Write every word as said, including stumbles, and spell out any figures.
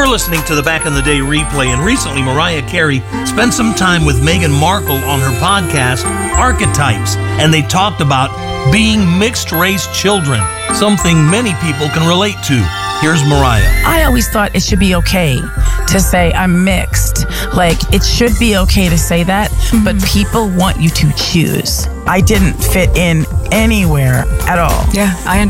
You're listening to the Back in the Day replay, and recently Mariah Carey spent some time with Meghan Markle on her podcast, Archetypes, and they talked about being mixed-race children, something many people can relate to. Here's Mariah. I always thought it should be okay to say I'm mixed. Like, it should be okay to say that, mm-hmm. but people want you to choose. I didn't fit in anywhere at all. Yeah, I understand.